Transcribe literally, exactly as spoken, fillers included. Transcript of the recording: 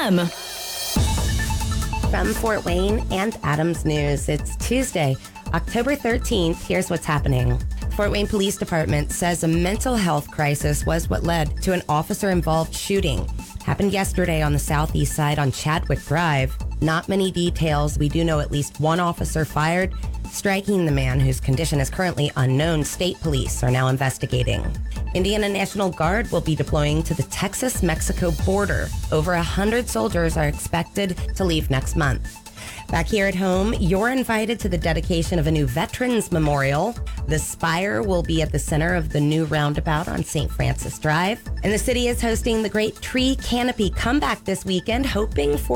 M. From Fort Wayne and Adams News, it's Tuesday, October thirteenth. Here's what's happening. Fort Wayne Police Department says a mental health crisis was what led to an officer-involved shooting. Happened yesterday on the southeast side on Chadwick Drive. Not many details. We do know at least one officer fired, striking the man whose condition is currently unknown. State police are now investigating. Indiana National Guard will be deploying to the Texas-Mexico border. Over one hundred soldiers are expected to leave next month. Back here at home, you're invited to the dedication of a new Veterans Memorial. The spire will be at the center of the new roundabout on Saint Francis Drive. And the city is hosting the Great Tree Canopy Comeback this weekend, hoping for